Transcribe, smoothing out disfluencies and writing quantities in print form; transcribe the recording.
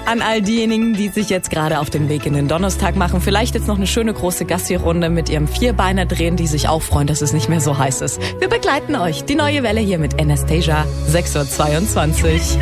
An all diejenigen, die sich jetzt gerade auf den Weg in den Donnerstag machen, vielleicht jetzt noch eine schöne große Gassi-Runde mit ihrem Vierbeiner drehen, die sich auch freuen, dass es nicht mehr so heiß ist. Wir begleiten euch. Die neue Welle hier mit Anastasia, 6:22 Uhr.